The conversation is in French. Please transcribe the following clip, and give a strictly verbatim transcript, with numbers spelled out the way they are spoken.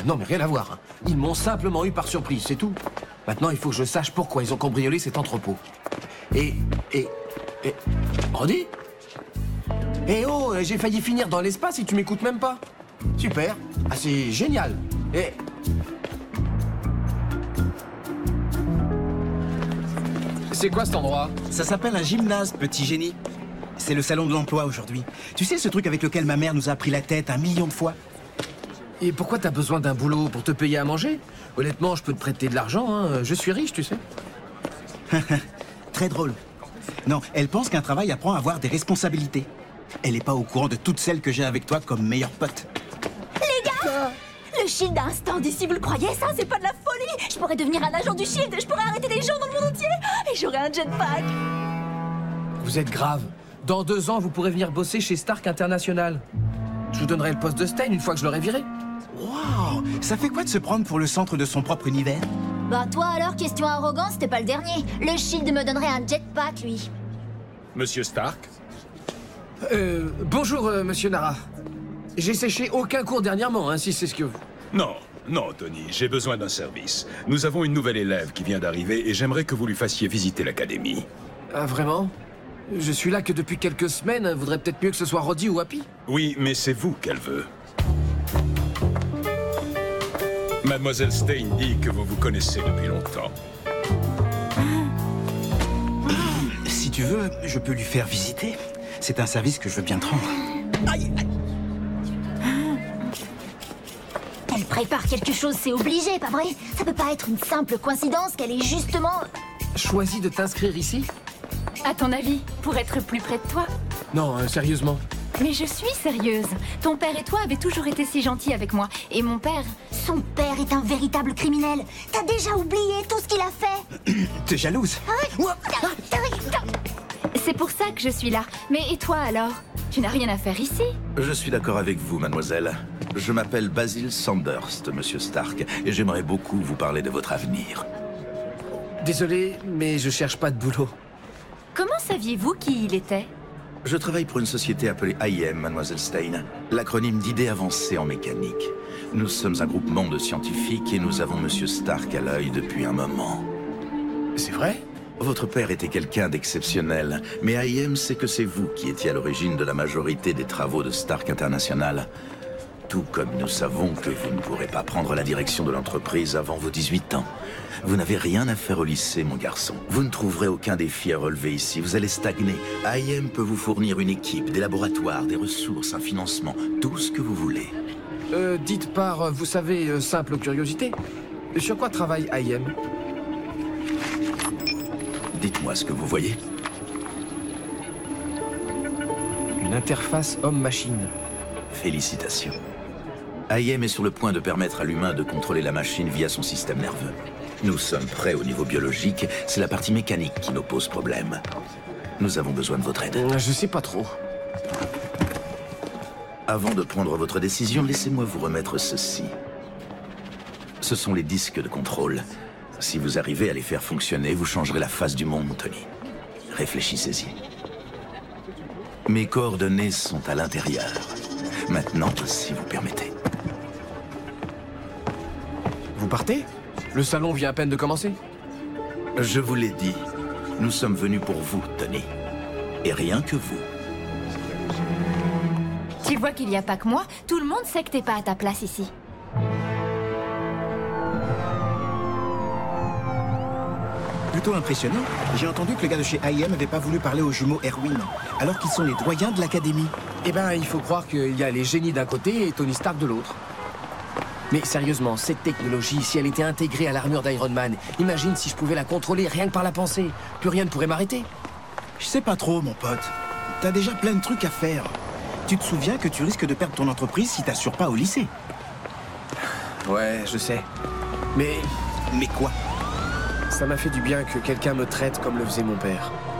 Ah non, mais rien à voir. Hein. Ils m'ont simplement eu par surprise, c'est tout. Maintenant, il faut que je sache pourquoi ils ont cambriolé cet entrepôt. Et... et... et... Roddy ? Eh oh, j'ai failli finir dans l'espace et tu m'écoutes même pas. Super. Ah, c'est génial. Et... C'est quoi cet endroit? Ça s'appelle un gymnase, petit génie. C'est le salon de l'emploi aujourd'hui. Tu sais ce truc avec lequel ma mère nous a pris la tête un million de fois? Et pourquoi t'as besoin d'un boulot pour te payer à manger? Honnêtement, je peux te prêter de l'argent, hein. Je suis riche, tu sais. Très drôle. Non, elle pense qu'un travail apprend à avoir des responsabilités. Elle n'est pas au courant de toutes celles que j'ai avec toi comme meilleur pote. Les gars, le Shield a un stand ici, vous le croyez ça? C'est pas de la folie. Je pourrais devenir un agent du Shield, je pourrais arrêter les gens dans le monde entier. Et j'aurais un jetpack. Vous êtes grave. Dans deux ans, vous pourrez venir bosser chez Stark International. Je vous donnerai le poste de Stein une fois que je l'aurai viré. Wow, ça fait quoi de se prendre pour le centre de son propre univers? Bah toi alors, question arrogance, c'était pas le dernier. Le Shield me donnerait un jetpack, lui. Monsieur Stark? Euh, bonjour, euh, monsieur Nara. J'ai séché aucun cours dernièrement, hein, si c'est ce que vous... Non, non, Tony, j'ai besoin d'un service. Nous avons une nouvelle élève qui vient d'arriver et j'aimerais que vous lui fassiez visiter l'académie. Ah, vraiment? Je suis là que depuis quelques semaines, vaudrait peut-être mieux que ce soit Roddy ou Happy. Oui, mais c'est vous qu'elle veut. Mademoiselle Stein dit que vous vous connaissez depuis longtemps. Si tu veux, je peux lui faire visiter. C'est un service que je veux bien te rendre. Aïe, aïe. Elle prépare quelque chose, c'est obligé, pas vrai? Ça peut pas être une simple coïncidence qu'elle ait justement... Choisi de t'inscrire ici? À ton avis, pour être plus près de toi? Non, euh, sérieusement. Mais je suis sérieuse. Ton père et toi avez toujours été si gentils avec moi. Et mon père... Son père est un véritable criminel. T'as déjà oublié tout ce qu'il a fait? T'es jalouse? C'est pour ça que je suis là. Mais et toi alors? Tu n'as rien à faire ici? Je suis d'accord avec vous, mademoiselle. Je m'appelle Basil Sanderst, monsieur Stark, et j'aimerais beaucoup vous parler de votre avenir. Désolé, mais je cherche pas de boulot. Comment saviez-vous qui il était? Je travaille pour une société appelée I M, mademoiselle Stein, l'acronyme d'idées avancées en mécanique. Nous sommes un groupement de scientifiques et nous avons monsieur Stark à l'œil depuis un moment. C'est vrai? Votre père était quelqu'un d'exceptionnel, mais I M sait que c'est vous qui étiez à l'origine de la majorité des travaux de Stark International. Tout comme nous savons que vous ne pourrez pas prendre la direction de l'entreprise avant vos dix-huit ans. Vous n'avez rien à faire au lycée, mon garçon. Vous ne trouverez aucun défi à relever ici, vous allez stagner. I M peut vous fournir une équipe, des laboratoires, des ressources, un financement, tout ce que vous voulez. Euh, dites par, vous savez, euh, simple curiosité, sur quoi travaille I M? Dites-moi ce que vous voyez. Une interface homme-machine. Félicitations. I M est sur le point de permettre à l'humain de contrôler la machine via son système nerveux. Nous sommes prêts au niveau biologique, c'est la partie mécanique qui nous pose problème. Nous avons besoin de votre aide. Je sais pas trop. Avant de prendre votre décision, laissez-moi vous remettre ceci. Ce sont les disques de contrôle. Si vous arrivez à les faire fonctionner, vous changerez la face du monde, Tony. Réfléchissez-y. Mes coordonnées sont à l'intérieur. Maintenant, si vous permettez. Vous partez? Le salon vient à peine de commencer. Je vous l'ai dit, nous sommes venus pour vous, Tony. Et rien que vous. Tu vois qu'il n'y a pas que moi. Tout le monde sait que t'es pas à ta place ici. Plutôt impressionnant. J'ai entendu que le gars de chez I M n'avait pas voulu parler aux jumeaux Erwin, alors qu'ils sont les doyens de l'académie. Eh ben, il faut croire qu'il y a les génies d'un côté et Tony Stark de l'autre. Mais sérieusement, cette technologie, si elle était intégrée à l'armure d'Iron Man, imagine si je pouvais la contrôler rien que par la pensée. Plus rien ne pourrait m'arrêter. Je sais pas trop, mon pote. T'as déjà plein de trucs à faire. Tu te souviens que tu risques de perdre ton entreprise si t'assures pas au lycée? Ouais, je sais. Mais Mais quoi? ça m'a fait du bien que quelqu'un me traite comme le faisait mon père.